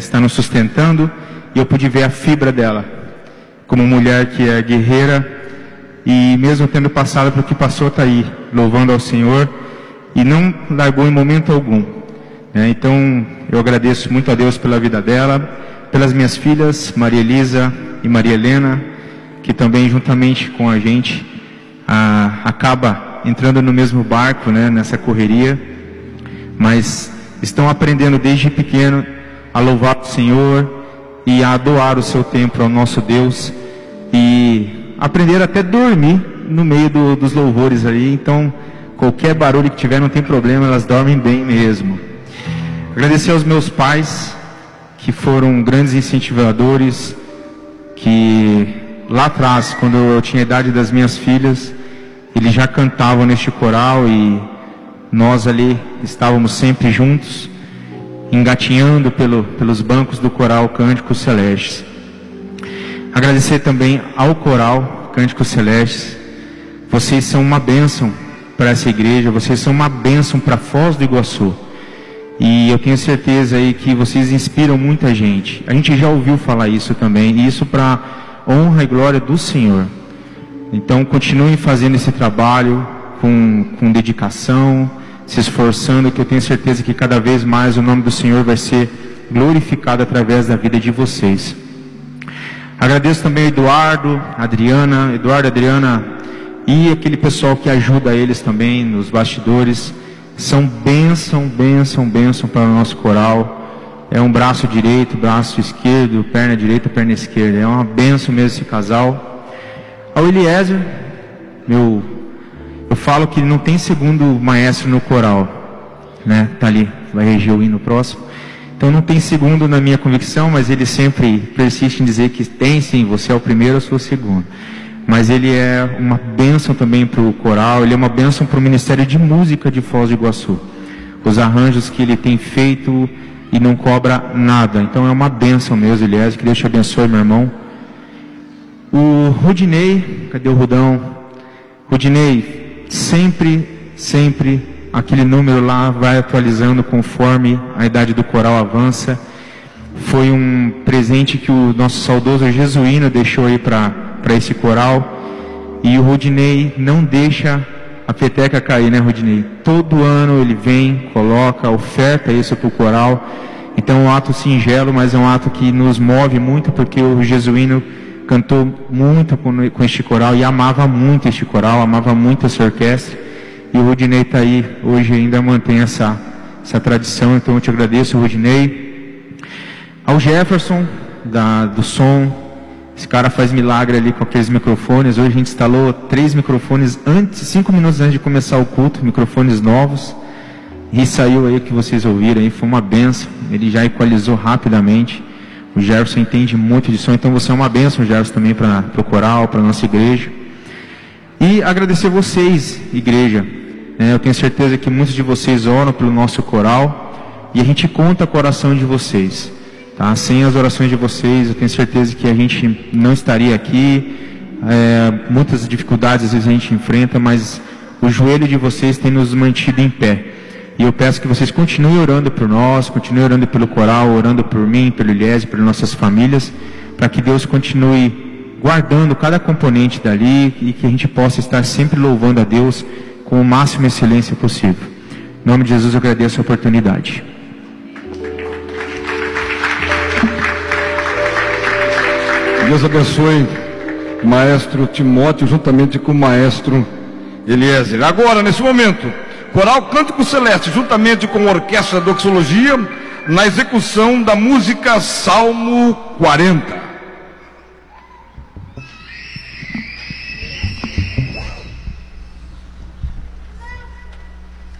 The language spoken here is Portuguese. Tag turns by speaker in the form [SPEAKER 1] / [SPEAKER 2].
[SPEAKER 1] está nos sustentando, e eu pude ver a fibra dela, como mulher que é guerreira, e mesmo tendo passado pelo que passou, está aí, louvando ao Senhor, e não largou em momento algum. Então, eu agradeço muito a Deus pela vida dela, pelas minhas filhas, Maria Elisa e Maria Helena, que também, juntamente com a gente, acaba entrando no mesmo barco, nessa correria, mas estão aprendendo desde pequeno a louvar o Senhor e a doar o seu tempo ao nosso Deus, e aprender até dormir no meio dos louvores ali. Então, qualquer barulho que tiver não tem problema, elas dormem bem mesmo. Agradecer aos meus pais, que foram grandes incentivadores, que lá atrás, quando eu tinha a idade das minhas filhas, eles já cantavam neste coral, e nós ali estávamos sempre juntos, engatinhando pelos bancos do coral Cânticos Celestes. Agradecer também ao coral Cânticos Celestes. Vocês são uma bênção para essa igreja, vocês são uma bênção para Foz do Iguaçu. E eu tenho certeza aí que vocês inspiram muita gente. A gente já ouviu falar isso também, e isso para honra e glória do Senhor. Então, continuem fazendo esse trabalho com dedicação, se esforçando, que eu tenho certeza que cada vez mais o nome do Senhor vai ser glorificado através da vida de vocês. Agradeço também a Eduardo, Adriana e aquele pessoal que ajuda eles também nos bastidores. São bênção para o nosso coral. É um braço direito, braço esquerdo, perna direita, perna esquerda. É uma bênção mesmo esse casal. Ao Eliezer, eu falo que não tem segundo maestro no coral, tá ali, vai reger o hino próximo. Então não tem segundo na minha convicção, mas ele sempre persiste em dizer que tem sim, você é o primeiro, eu sou o segundo. Mas ele é uma bênção também para o coral, ele é uma bênção para o Ministério de Música de Foz do Iguaçu. Os arranjos que ele tem feito e não cobra nada. Então é uma bênção mesmo, Elias, que Deus te abençoe, meu irmão. O Rudinei, cadê o Rudão? Rudinei, sempre aquele número lá vai atualizando conforme a idade do coral avança. Foi um presente que o nosso saudoso Jesuíno deixou aí para esse coral, e o Rudinei não deixa a peteca cair, Rudinei? Todo ano ele vem, coloca, oferta isso para o coral. Então é um ato singelo, mas é um ato que nos move muito, porque o Jesuíno cantou muito com este coral e amava muito este coral, amava muito essa orquestra, e o Rudinei está aí, hoje ainda mantém essa tradição. Então eu te agradeço, Rudinei. Ao Jefferson, do som, esse cara faz milagre ali com aqueles microfones. Hoje a gente instalou 3 microfones 5 minutos antes de começar o culto, microfones novos, e saiu aí o que vocês ouviram aí, foi uma benção. Ele já equalizou rapidamente. O Jefferson entende muito de som, então você é uma benção, Jefferson, também para o coral, para a nossa igreja. E agradecer vocês, igreja. Eu tenho certeza que muitos de vocês oram pelo nosso coral, e a gente conta com a oração de vocês. Sem as orações de vocês, eu tenho certeza que a gente não estaria aqui. Muitas dificuldades às vezes a gente enfrenta, mas o joelho de vocês tem nos mantido em pé. E eu peço que vocês continuem orando por nós, continuem orando pelo coral, orando por mim, pelo Elias, pelas nossas famílias, para que Deus continue guardando cada componente dali, e que a gente possa estar sempre louvando a Deus com o máximo excelência possível. Em nome de Jesus eu agradeço a oportunidade.
[SPEAKER 2] Deus abençoe o maestro Timóteo, juntamente com o maestro Eliezer. Agora, nesse momento, coral Cântico Celeste, juntamente com a Orquestra Doxologia, na execução da música Salmo 40.